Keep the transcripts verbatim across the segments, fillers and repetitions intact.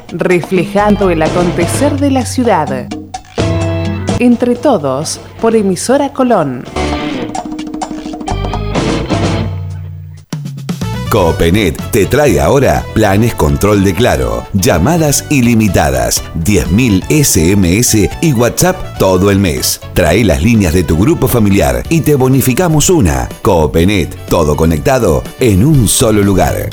reflejando el acontecer de la ciudad. Entre todos, por Emisora Colón. Copenet te trae ahora planes control de Claro, llamadas ilimitadas, diez mil ese eme ese y WhatsApp todo el mes. Trae las líneas de tu grupo familiar y te bonificamos una. Copenet, todo conectado en un solo lugar.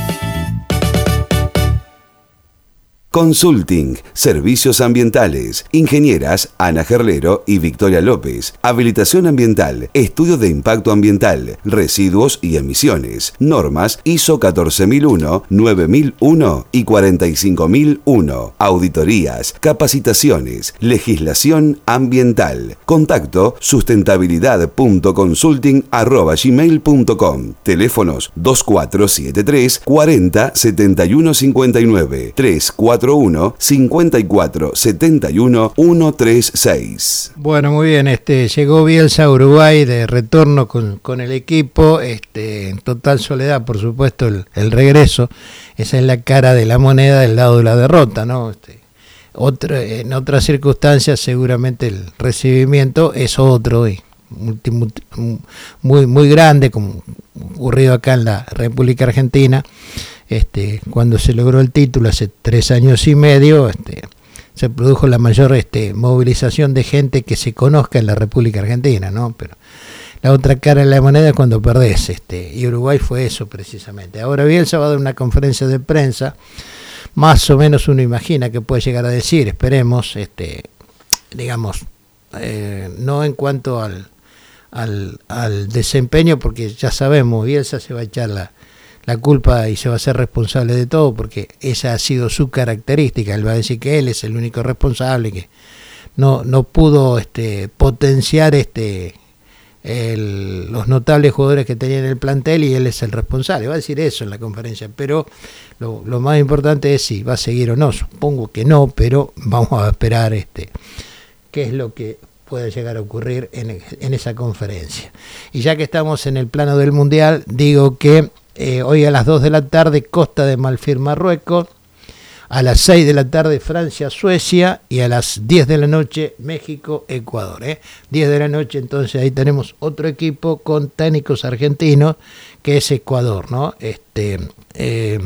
Consulting, Servicios Ambientales, Ingenieras Ana Gerlero y Victoria López, Habilitación Ambiental, Estudio de Impacto Ambiental, Residuos y Emisiones, Normas I S O catorce mil uno, nueve mil uno y cuarenta y cinco mil uno, Auditorías, Capacitaciones, Legislación Ambiental. Contacto sustentabilidad punto consulting arroba gmail punto com. Teléfonos dos cuatro siete tres, cuarenta, setenta y uno cincuenta y nueve, tres cuatro uno, cincuenta y cuatro, setenta y uno, ciento treinta y seis. Bueno, muy bien, este llegó Bielsa a Uruguay de retorno con, con el equipo, este en total soledad, por supuesto, el, el regreso. Esa es la cara de la moneda del lado de la derrota, ¿no? Este, otro, en otras circunstancias seguramente el recibimiento es otro y multi, multi, muy, muy grande, como ocurrido acá en la República Argentina. Este, cuando se logró el título hace tres años y medio, este, se produjo la mayor este, movilización de gente que se conozca en la República Argentina, ¿no? Pero la otra cara de la moneda es cuando perdés, este, y Uruguay fue eso precisamente. Ahora Bielsa va a dar una conferencia de prensa, más o menos uno imagina que puede llegar a decir, esperemos, este, digamos, eh, no en cuanto al, al, al desempeño, porque ya sabemos, Bielsa se va a echar la la culpa y se va a ser responsable de todo porque esa ha sido su característica. Él va a decir que él es el único responsable, que no no pudo este potenciar este el, los notables jugadores que tenía en el plantel y él es el responsable. Va a decir eso en la conferencia, pero lo, lo más importante es si va a seguir o no. Supongo que no, pero vamos a esperar este qué es lo que puede llegar a ocurrir en, en esa conferencia. Y ya que estamos en el plano del Mundial, digo que Eh, hoy a las dos de la tarde Costa de Marfil, Marruecos, a las seis de la tarde Francia, Suecia y a las diez de la noche México, Ecuador. ¿eh? diez de la noche, entonces ahí tenemos otro equipo con técnicos argentinos que es Ecuador, ¿no? Este, eh,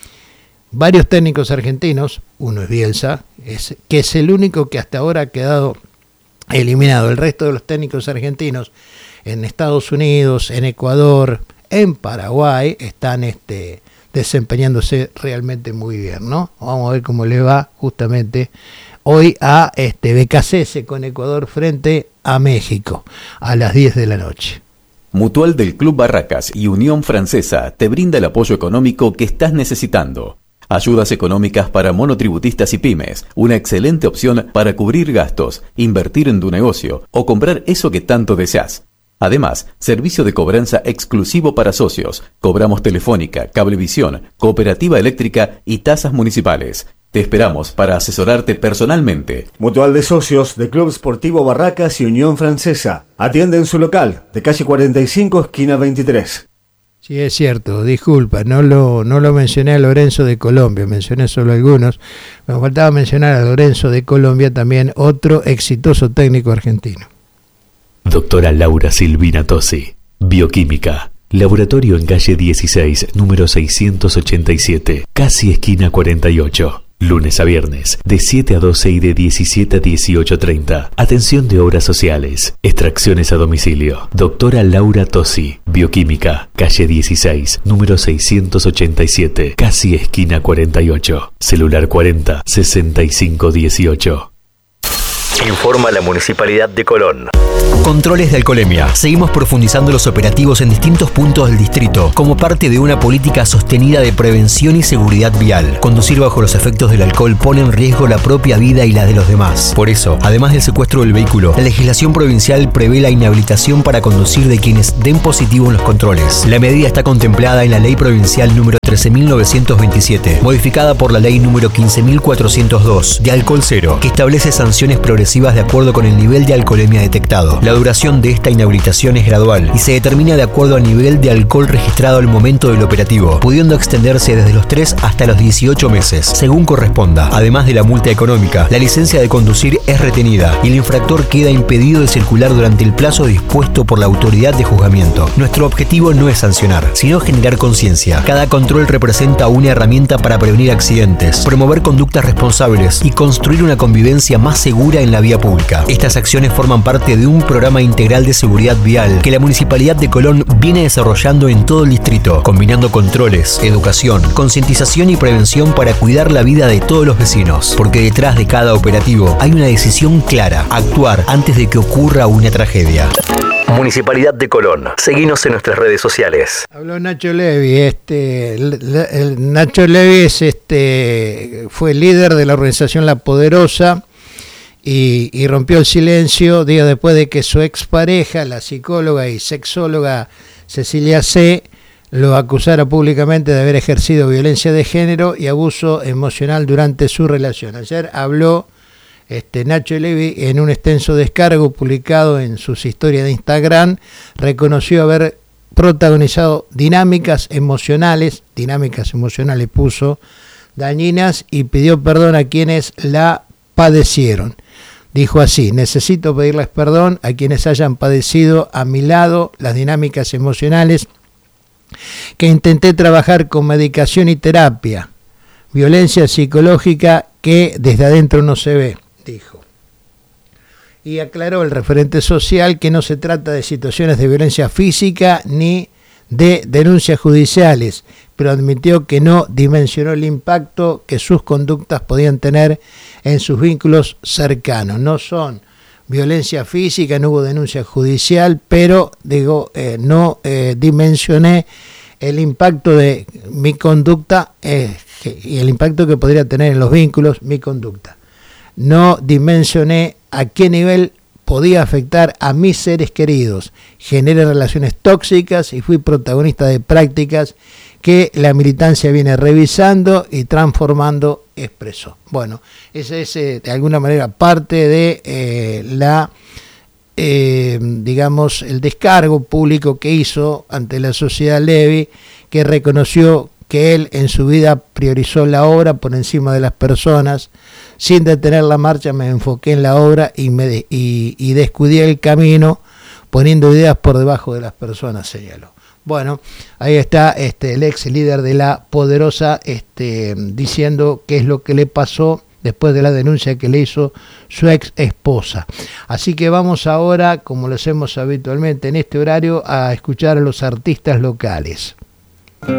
varios técnicos argentinos, uno es Bielsa, es, que es el único que hasta ahora ha quedado eliminado. El resto de los técnicos argentinos en Estados Unidos, en Ecuador, en Paraguay están este, desempeñándose realmente muy bien, ¿no? Vamos a ver cómo le va justamente hoy a este B K C S con Ecuador frente a México a las diez de la noche. Mutual del Club Barracas y Unión Francesa te brinda el apoyo económico que estás necesitando. Ayudas económicas para monotributistas y pymes, una excelente opción para cubrir gastos, invertir en tu negocio o comprar eso que tanto deseas. Además, servicio de cobranza exclusivo para socios. Cobramos telefónica, cablevisión, cooperativa eléctrica y tasas municipales. Te esperamos para asesorarte personalmente. Mutual de Socios de Club Sportivo Barracas y Unión Francesa. Atiende en su local, de calle cuarenta y cinco, esquina veintitrés. Sí, es cierto, disculpa, no lo, no lo mencioné a Lorenzo de Colombia, mencioné solo algunos. Me faltaba mencionar a Lorenzo de Colombia, también otro exitoso técnico argentino. Doctora Laura Silvina Tosi, Bioquímica, laboratorio en calle dieciséis, número seiscientos ochenta y siete, casi esquina cuarenta y ocho. Lunes a viernes, de siete a doce y de diecisiete a dieciocho treinta. Atención de obras sociales, extracciones a domicilio. Doctora Laura Tosi, Bioquímica, calle dieciséis, número seiscientos ochenta y siete, casi esquina cuarenta y ocho. Celular cuarenta, sesenta y cinco dieciocho. Informa la Municipalidad de Colón. Controles de alcoholemia. Seguimos profundizando los operativos en distintos puntos del distrito como parte de una política sostenida de prevención y seguridad vial. Conducir bajo los efectos del alcohol pone en riesgo la propia vida y la de los demás. Por eso, además del secuestro del vehículo, la legislación provincial prevé la inhabilitación para conducir de quienes den positivo en los controles. La medida está contemplada en la Ley Provincial número trece mil novecientos veintisiete, modificada por la Ley número quince mil cuatrocientos dos de Alcohol Cero, que establece sanciones progresivas de acuerdo con el nivel de alcoholemia detectado. Estado. La duración de esta inhabilitación es gradual y se determina de acuerdo al nivel de alcohol registrado al momento del operativo, pudiendo extenderse desde los tres hasta los dieciocho meses, según corresponda. Además de la multa económica, la licencia de conducir es retenida y el infractor queda impedido de circular durante el plazo dispuesto por la autoridad de juzgamiento. Nuestro objetivo no es sancionar, sino generar conciencia. Cada control representa una herramienta para prevenir accidentes, promover conductas responsables y construir una convivencia más segura en la vía pública. Estas acciones forman parte de un programa integral de seguridad vial que la Municipalidad de Colón viene desarrollando en todo el distrito, combinando controles, educación, concientización y prevención para cuidar la vida de todos los vecinos. Porque detrás de cada operativo hay una decisión clara: actuar antes de que ocurra una tragedia. Municipalidad de Colón. Seguinos en nuestras redes sociales. Habló Nacho Levi. Este, el, el Nacho Levi es este, fue líder de la organización La Poderosa y, y rompió el silencio días después de que su expareja, la psicóloga y sexóloga Cecilia C., lo acusara públicamente de haber ejercido violencia de género y abuso emocional durante su relación. Ayer habló Este, Nacho Levi en un extenso descargo publicado en sus historias de Instagram, reconoció haber protagonizado dinámicas emocionales, dinámicas emocionales puso, dañinas, y pidió perdón a quienes la padecieron. Dijo así: necesito pedirles perdón a quienes hayan padecido a mi lado las dinámicas emocionales que intenté trabajar con medicación y terapia, violencia psicológica que desde adentro no se ve, dijo. Y aclaró el referente social que no se trata de situaciones de violencia física ni de denuncias judiciales, pero admitió que no dimensionó el impacto que sus conductas podían tener en sus vínculos cercanos. No son violencia física, no hubo denuncia judicial, pero digo, eh, no eh, dimensioné el impacto de mi conducta eh, y el impacto que podría tener en los vínculos mi conducta. No dimensioné a qué nivel podía afectar a mis seres queridos. Generé relaciones tóxicas y fui protagonista de prácticas que la militancia viene revisando y transformando, expresó. Bueno, ese es eh, de alguna manera parte de eh, la, eh, digamos, el descargo público que hizo ante la sociedad Levi, que reconoció que él en su vida priorizó la obra por encima de las personas. Sin detener la marcha me enfoqué en la obra y, me de, y, y descuidé el camino, poniendo ideas por debajo de las personas, señaló. Bueno, ahí está este, el ex líder de La Poderosa este, diciendo qué es lo que le pasó después de la denuncia que le hizo su ex esposa. Así que vamos ahora, como lo hacemos habitualmente en este horario, a escuchar a los artistas locales.